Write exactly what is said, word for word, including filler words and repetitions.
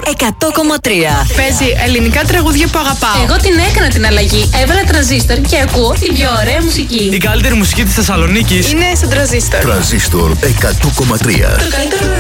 εκατό κόμμα τρία. Παίζει ελληνικά τραγούδια που αγαπάω. Εγώ την έκανα την αλλαγή. Έβαλα τρανζίστορ και ακούω την πιο ωραία μουσική. Η καλύτερη μουσική της Θεσσαλονίκης Είναι στο τρανζίστορ. Τρανζίστορ εκατό κόμμα τρία. Το καλύτερο